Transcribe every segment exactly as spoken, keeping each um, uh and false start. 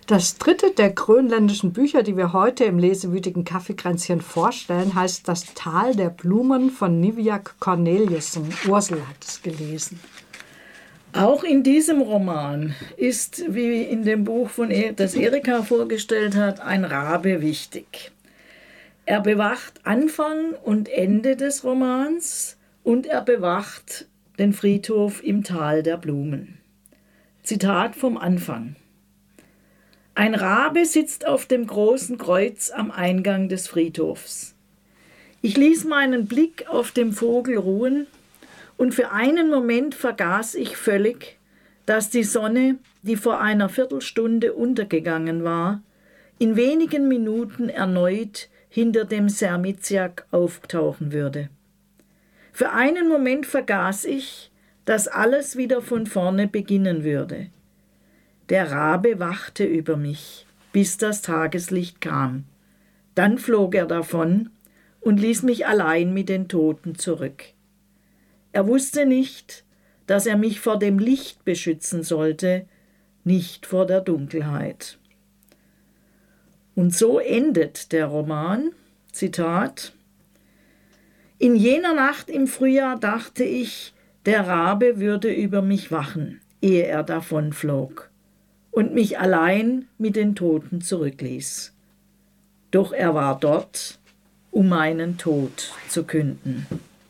Das dritte der grönländischen Bücher, die wir heute im lesewütigen Kaffeekränzchen vorstellen, heißt Das Tal der Blumen von Niviaq Corneliussen. Ursel hat es gelesen. Auch in diesem Roman ist, wie in dem Buch, von e- das Erika vorgestellt hat, ein Rabe wichtig. Er bewacht Anfang und Ende des Romans und er bewacht den Friedhof im Tal der Blumen. Zitat vom Anfang. Ein Rabe sitzt auf dem großen Kreuz am Eingang des Friedhofs. Ich ließ meinen Blick auf dem Vogel ruhen und für einen Moment vergaß ich völlig, dass die Sonne, die vor einer Viertelstunde untergegangen war, in wenigen Minuten erneut hinter dem Sermiziak auftauchen würde. Für einen Moment vergaß ich, dass alles wieder von vorne beginnen würde. Der Rabe wachte über mich, bis das Tageslicht kam. Dann flog er davon und ließ mich allein mit den Toten zurück. Er wusste nicht, dass er mich vor dem Licht beschützen sollte, nicht vor der Dunkelheit. Und so endet der Roman, Zitat: In jener Nacht im Frühjahr dachte ich, der Rabe würde über mich wachen, ehe er davonflog und mich allein mit den Toten zurückließ. Doch er war dort, um meinen Tod zu künden.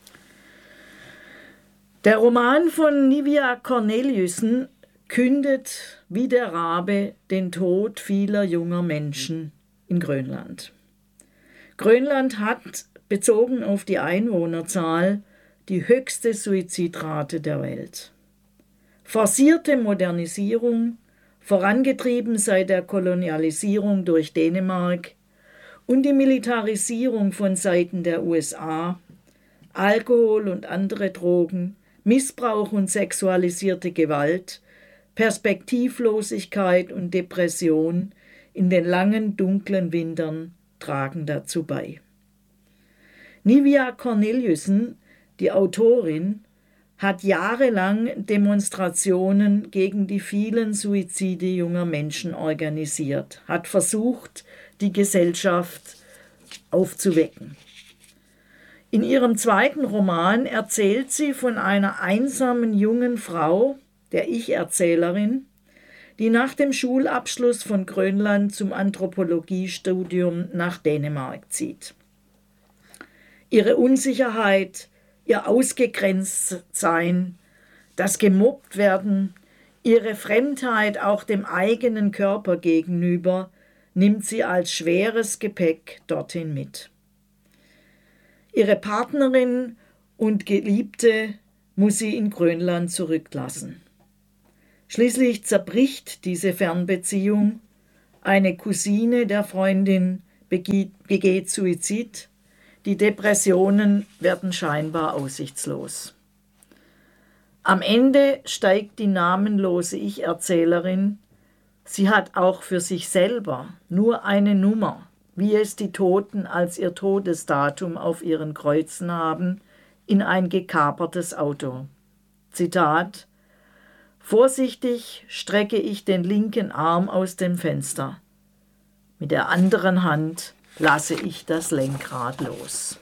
Der Roman von Niviaq Corneliussen kündet wie der Rabe den Tod vieler junger Menschen in Grönland. Grönland hat, bezogen auf die Einwohnerzahl, die höchste Suizidrate der Welt. Forcierte Modernisierung, vorangetrieben seit der Kolonialisierung durch Dänemark, und die Militarisierung von Seiten der U S A, Alkohol und andere Drogen, Missbrauch und sexualisierte Gewalt, Perspektivlosigkeit und Depression in den langen, dunklen Wintern tragen dazu bei. Niviaq Corneliussen, die Autorin, hat jahrelang Demonstrationen gegen die vielen Suizide junger Menschen organisiert, hat versucht, die Gesellschaft aufzuwecken. In ihrem zweiten Roman erzählt sie von einer einsamen jungen Frau, der Ich-Erzählerin, die nach dem Schulabschluss von Grönland zum Anthropologiestudium nach Dänemark zieht. Ihre Unsicherheit, ihr Ausgegrenztsein, das Gemobbt-Werden, ihre Fremdheit auch dem eigenen Körper gegenüber nimmt sie als schweres Gepäck dorthin mit. Ihre Partnerin und Geliebte muss sie in Grönland zurücklassen. Schließlich zerbricht diese Fernbeziehung. Eine Cousine der Freundin begeht Suizid. Die Depressionen werden scheinbar aussichtslos. Am Ende steigt die namenlose Ich-Erzählerin. Sie hat auch für sich selber nur eine Nummer, wie es die Toten als ihr Todesdatum auf ihren Kreuzen haben, in ein gekapertes Auto. Zitat: Vorsichtig strecke ich den linken Arm aus dem Fenster. Mit der anderen Hand lasse ich das Lenkrad los.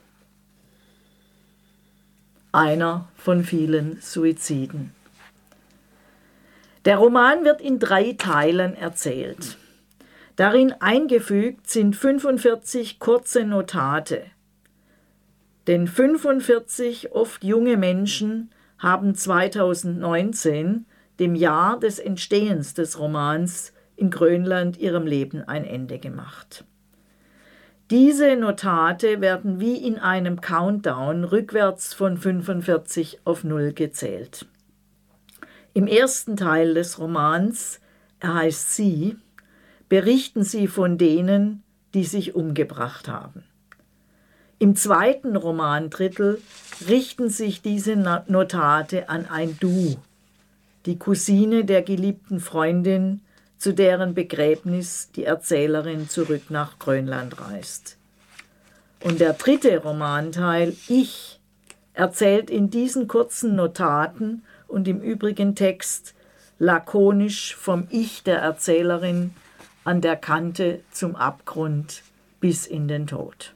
Einer von vielen Suiziden. Der Roman wird in drei Teilen erzählt. Darin eingefügt sind fünfundvierzig kurze Notate. Denn fünfundvierzig oft junge Menschen haben zweitausendneunzehn, dem Jahr des Entstehens des Romans, in Grönland ihrem Leben ein Ende gemacht. Diese Notate werden wie in einem Countdown rückwärts von fünfundvierzig auf null gezählt. Im ersten Teil des Romans, er heißt Sie, berichten sie von denen, die sich umgebracht haben. Im zweiten Romandrittel richten sich diese Notate an ein Du, die Cousine der geliebten Freundin, zu deren Begräbnis die Erzählerin zurück nach Grönland reist. Und der dritte Romanteil, Ich, erzählt in diesen kurzen Notaten und im übrigen Text lakonisch vom Ich der Erzählerin, an der Kante zum Abgrund bis in den Tod.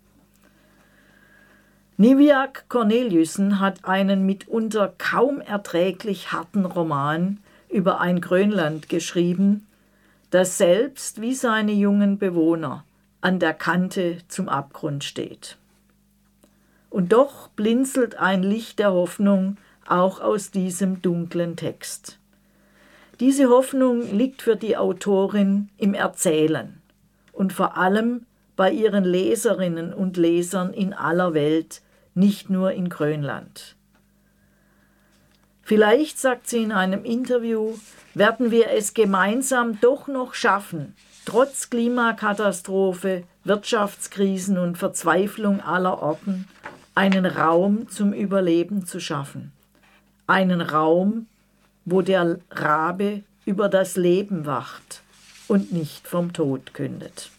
Niviaq Korneliussen hat einen mitunter kaum erträglich harten Roman über ein Grönland geschrieben, das selbst wie seine jungen Bewohner an der Kante zum Abgrund steht. Und doch blinzelt ein Licht der Hoffnung auch aus diesem dunklen Text. Diese Hoffnung liegt für die Autorin im Erzählen und vor allem bei ihren Leserinnen und Lesern in aller Welt, nicht nur in Grönland. Vielleicht, sagt sie in einem Interview, werden wir es gemeinsam doch noch schaffen, trotz Klimakatastrophe, Wirtschaftskrisen und Verzweiflung aller Orten, einen Raum zum Überleben zu schaffen. Einen Raum, wo der Rabe über das Leben wacht und nicht vom Tod kündet.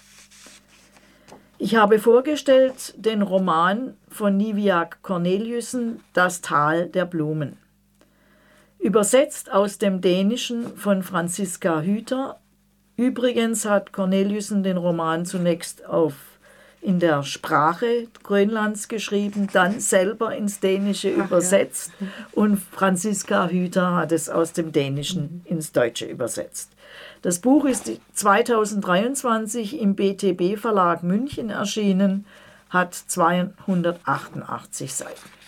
Ich habe vorgestellt den Roman von Niviaq Korneliussen, Das Tal der Blumen. Übersetzt aus dem Dänischen von Franziska Hüter. Übrigens hat Korneliussen den Roman zunächst auf in der Sprache Grönlands geschrieben, dann selber ins Dänische Ach, übersetzt ja. und Franziska Hüter hat es aus dem Dänischen ins Deutsche übersetzt. Das Buch ist zweitausenddreiundzwanzig im B T B Verlag München erschienen, hat zweihundertachtundachtzig Seiten.